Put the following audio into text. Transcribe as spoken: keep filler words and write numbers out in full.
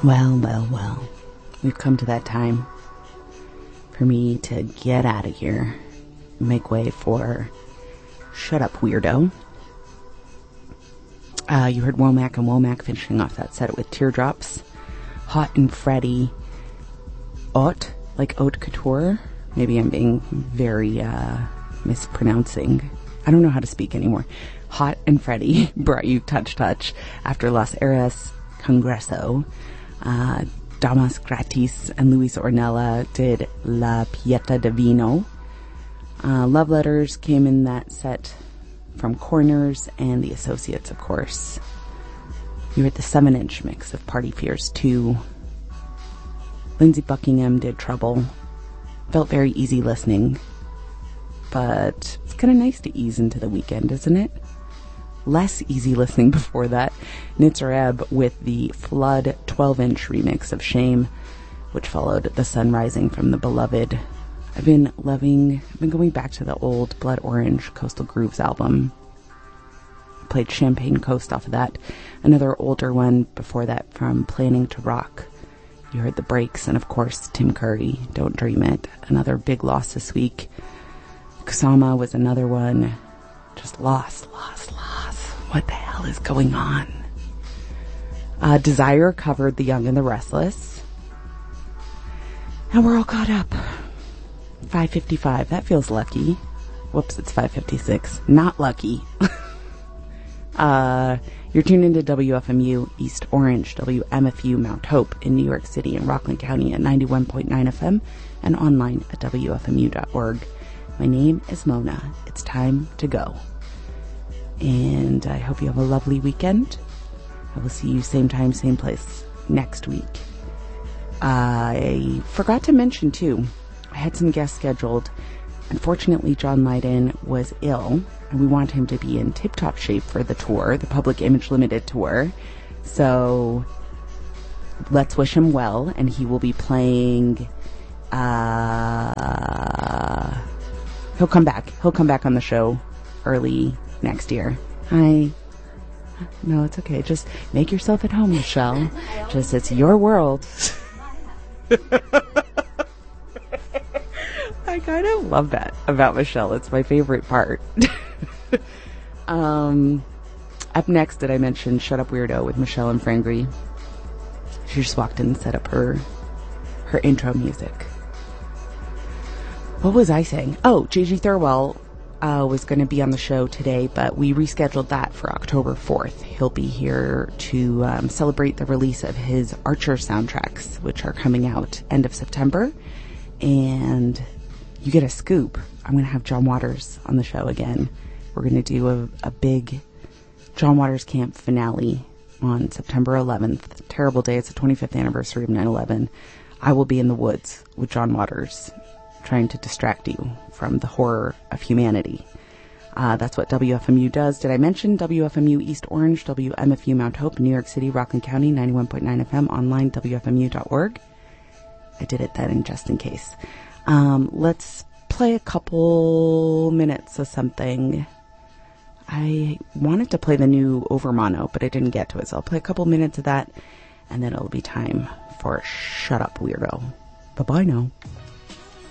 Well, well, well. We've come to that time for me to get out of here. Make way for Shut Up, Weirdo. Uh, you heard Womack and Womack finishing off that set with Teardrops. Hot and Freddy. Haute, like haute couture. Maybe I'm being very uh, mispronouncing. I don't know how to speak anymore. Hot and Freddy brought you Touch Touch after Las Eras Congreso. Uh, Damas Gratis and Luis Ornella did La Pieta de Vino. Uh, Love Letters came in that set from Corners and The Associates, of course. You heard the seven inch mix of Party Fears two. Lindsey Buckingham did Trouble. Felt very easy listening, but it's kind of nice to ease into the weekend, isn't it? Less easy listening before that. Nitzer Ebb with the Flood twelve inch remix of Shame, which followed The Sun Rising from The Beloved. I've been loving, I've been going back to the old Blood Orange Coastal Grooves album. Played Champagne Coast off of that. Another older one before that from Planning to Rock. You heard The Breaks, and of course Tim Curry, Don't Dream It. Another big loss this week. Kusama was another one. Just lost, lost, lost. What the hell is going on? Uh, Desire covered The Young and the Restless. And we're all caught up. five fifty-five. That feels lucky. Whoops, it's five fifty-six. Not lucky. uh, you're tuned into W F M U East Orange, W M F U Mount Hope in New York City and Rockland County at ninety-one point nine F M and online at W F M U dot org. My name is Mona. It's time to go. And I hope you have a lovely weekend. I will see you same time, same place next week. I forgot to mention, too, I had some guests scheduled. Unfortunately, John Lydon was ill, and we want him to be in tip-top shape for the tour, the Public Image Limited tour. So let's wish him well, and he will be playing... Uh, he'll come back. He'll come back on the show early next year. Hi. No, it's okay. Just make yourself at home, Michelle. Just, it's your world. I kind of love that about Michelle. It's my favorite part. um, up next, did I mention Shut Up Weirdo with Michelle and Frangry? She just walked in and set up her, her intro music. What was I saying? Oh, J G Thirlwell Uh, was going to be on the show today, but we rescheduled that for October fourth. He'll be here to um, celebrate the release of his Archer soundtracks, which are coming out end of September. And you get a scoop. I'm going to have John Waters on the show again. We're going to do a, a big John Waters Camp finale on September eleventh. Terrible day. It's the twenty-fifth anniversary of nine eleven. I will be in the woods with John Waters, trying to distract you from the horror of humanity. Uh, that's what W F M U does. Did I mention W F M U East Orange, W M F U Mount Hope, New York City, Rockland County, ninety-one point nine F M, online, W F M U dot org. I did it then just in case. Um, let's play a couple minutes of something. I wanted to play the new Overmono, but I didn't get to it, so I'll play a couple minutes of that, and then it'll be time for Shut Up Weirdo. Bye-bye now.